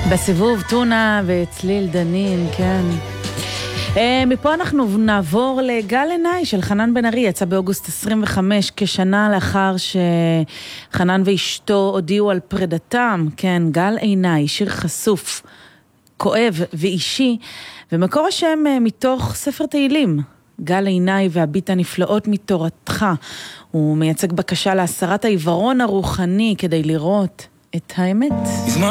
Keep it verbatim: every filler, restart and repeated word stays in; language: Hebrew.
בסיבוב טונה וצליל דנין, כן. מפה אנחנו נעבור לגל עיניי של חנן בן ארי, יצא באוגוסט עשרים וחמש, כשנה לאחר שחנן ואשתו הודיעו על פרדתם. כן, גל עיניי, שיר חשוף, כואב ואישי, ומקור השם מתוך ספר תהילים, גל עיניי והביט הנפלאות מתורתך. הוא מייצג בקשה להסרת העיוורון הרוחני כדי לראות את האמת.